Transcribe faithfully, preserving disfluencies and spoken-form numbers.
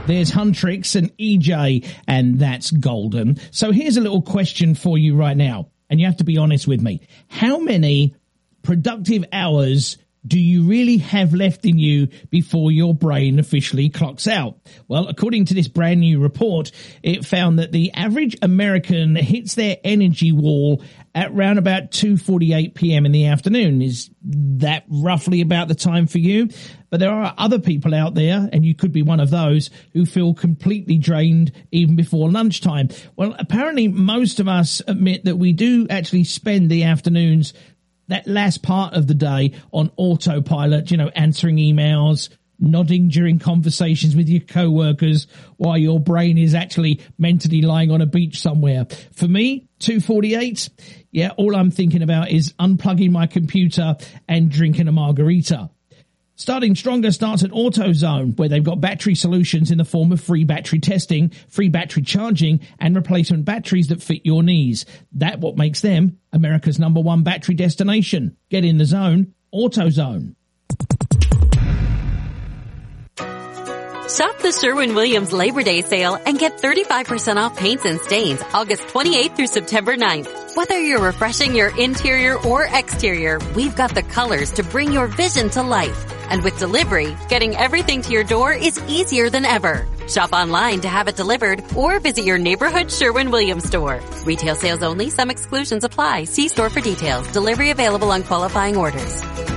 There's Huntrix and E J, and that's golden. So here's a little question for you right now, and you have to be honest with me. How many productive hours do you really have left in you before your brain officially clocks out? Well, according to this brand new report, it found that the average American hits their energy wall at around about two forty-eight p.m. in the afternoon. Is that roughly about the time for you? But there are other people out there, and you could be one of those, who feel completely drained even before lunchtime. Well, apparently most of us admit that we do actually spend the afternoons, that last part of the day, on autopilot, you know, answering emails, nodding during conversations with your co-workers while your brain is actually mentally lying on a beach somewhere. For me, two forty-eight, yeah, all I'm thinking about is unplugging my computer and drinking a margarita. Starting Stronger starts at AutoZone, where they've got battery solutions in the form of free battery testing, free battery charging, and replacement batteries that fit your needs. That's what makes them America's number one battery destination. Get in the zone, AutoZone. Shop the Sherwin-Williams Labor Day sale and get thirty-five percent off paints and stains August twenty-eighth through September ninth. Whether you're refreshing your interior or exterior, we've got the colors to bring your vision to life. And with delivery, getting everything to your door is easier than ever. Shop online to have it delivered or visit your neighborhood Sherwin-Williams store. Retail sales only. Some exclusions apply. See store for details. Delivery available on qualifying orders.